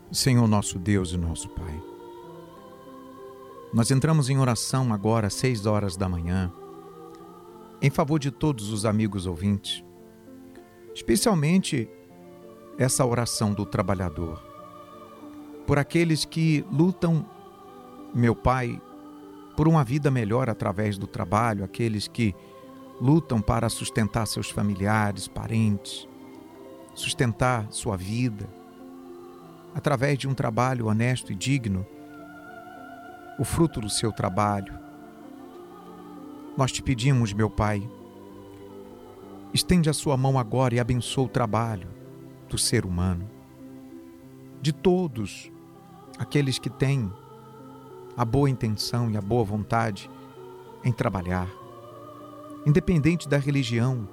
Senhor nosso Deus e nosso Pai, nós entramos em oração agora às 6 horas da manhã, em favor de todos os amigos ouvintes, especialmente essa oração do trabalhador, por aqueles que lutam, meu Pai, por uma vida melhor através do trabalho, aqueles que lutam para sustentar seus familiares, parentes, sustentar sua vida, através de um trabalho honesto e digno, o fruto do seu trabalho. Nós te pedimos, meu Pai, estende a sua mão agora e abençoa o trabalho do ser humano, de todos aqueles que têm a boa intenção e a boa vontade em trabalhar, independente da religião.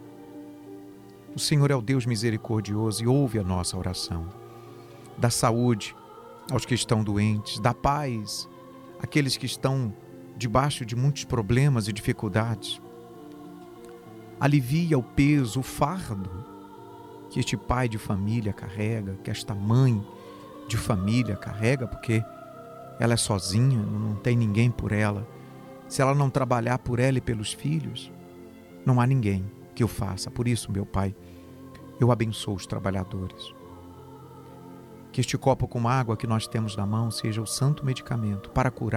O Senhor é o Deus misericordioso e ouve a nossa oração. Dá saúde aos que estão doentes, dá paz àqueles que estão debaixo de muitos problemas e dificuldades. Alivia o peso, o fardo que este pai de família carrega, que esta mãe de família carrega, porque ela é sozinha, não tem ninguém por ela. Se ela não trabalhar por ela e pelos filhos, não há ninguém que o faça. Por isso, meu Pai, eu abençoo os trabalhadores. Que este copo com água que nós temos na mão seja o santo medicamento para curar